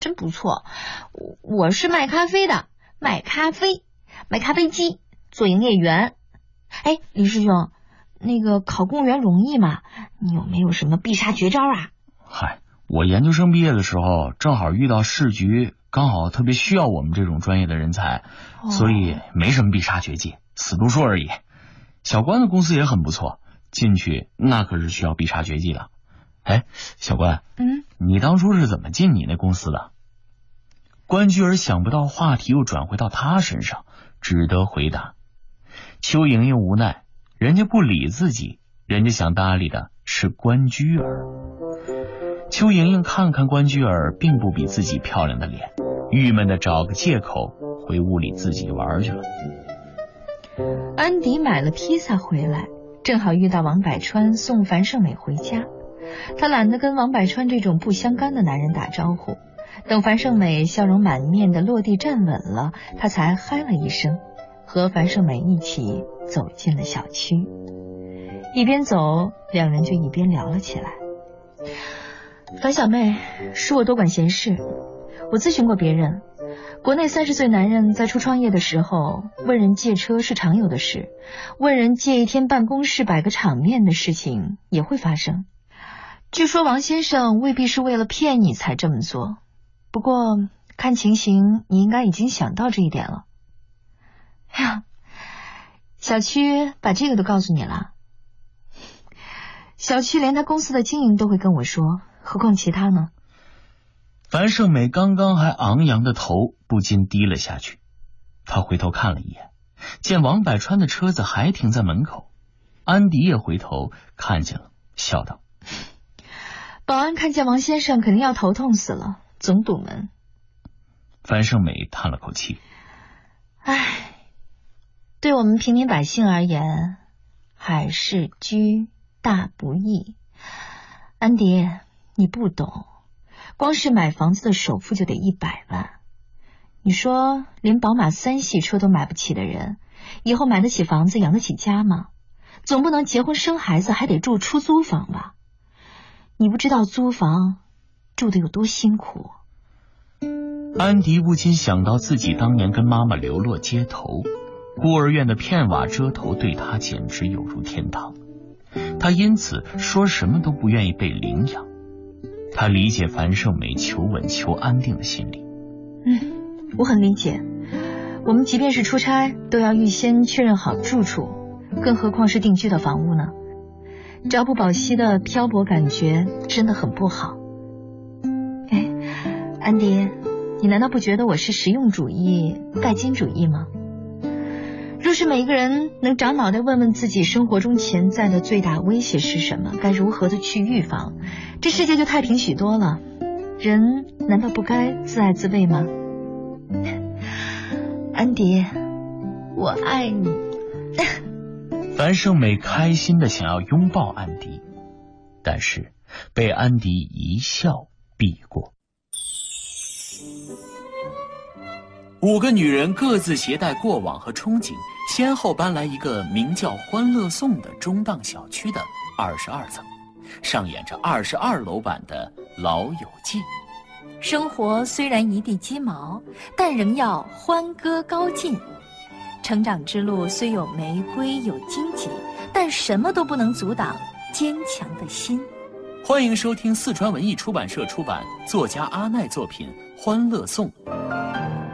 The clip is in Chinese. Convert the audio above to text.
真不错。我是卖咖啡的，卖咖啡机，做营业员。哎，李师兄，那个考公务员容易吗？你有没有什么必杀绝招啊？ 嗨，我研究生毕业的时候正好遇到市局，刚好特别需要我们这种专业的人才，所以没什么必杀绝技，死读书而已。小关的公司也很不错，进去那可是需要必杀绝技的。哎，小关，你当初是怎么进你那公司的？关雎尔想不到话题又转回到他身上，只得回答。邱莹莹无奈，人家不理自己，人家想搭理的是关雎尔。邱莹莹看看关雎尔并不比自己漂亮的脸，郁闷的找个借口回屋里自己玩去了。 安迪买了披萨回来，正好遇到王百川送樊胜美回家。他懒得跟王百川这种不相干的男人打招呼，等樊胜美笑容满面的落地站稳了，他才嗨了一声，和樊胜美一起走进了小区。一边走，两人就一边聊了起来。樊小妹，恕我多管闲事，我咨询过别人，国内30岁男人在初创业的时候，问人借车是常有的事，问人借一天办公室摆个场面的事情也会发生。据说王先生未必是为了骗你才这么做，不过看情形你应该已经想到这一点了。呀，小区把这个都告诉你了？小区连他公司的经营都会跟我说，何况其他呢？ 樊胜美刚刚还昂扬的头不禁低了下去，她回头看了一眼，见王百川的车子还停在门口，安迪也回头看见了，笑道： 保安看见王先生肯定要头痛死了，总堵门。 樊胜美叹了口气， 唉，对我们平民百姓而言，还是居大不易。安迪，你不懂，光是买房子的首付就得100万。你说连宝马3系车都买不起的人，以后买得起房子养得起家吗？总不能结婚生孩子还得住出租房吧？你不知道租房住得有多辛苦。 安迪不禁想到自己当年跟妈妈流落街头，孤儿院的片瓦遮头对他简直有如天堂，他因此说什么都不愿意被领养。他理解樊胜美求稳求安定的心理。 我很理解，我们即便是出差都要预先确认好住处，更何况是定居的房屋呢？朝不保夕的漂泊感觉真的很不好。哎，安迪，你难道不觉得我是实用主义、拜金主义吗？若是每一个人能长脑袋问问自己生活中潜在的最大威胁是什么，该如何的去预防，这世界就太平许多了。人难道不该自爱自卫吗？安迪，我爱你。 樊胜美开心的想要拥抱安迪，但是被安迪一笑避过。5个女人各自携带过往和憧憬，先后搬来一个名叫欢乐颂的中档小区的22层，上演着22楼版的《老友记》。 生活虽然一地鸡毛，但仍要欢歌高进。成长之路虽有玫瑰有荆棘，但什么都不能阻挡坚强的心。 欢迎收听四川文艺出版社出版作家阿奈作品《欢乐颂》，